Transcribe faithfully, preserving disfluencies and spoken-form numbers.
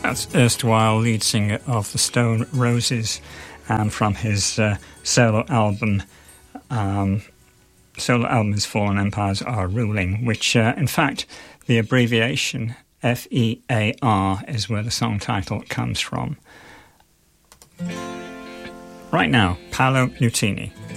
That's erstwhile lead singer of the Stone Roses, and from his uh, solo album, um, solo album is Fallen Empires Are Ruling, which uh, in fact the abbreviation F E A R is where the song title comes from. Right now, Paolo Nutini.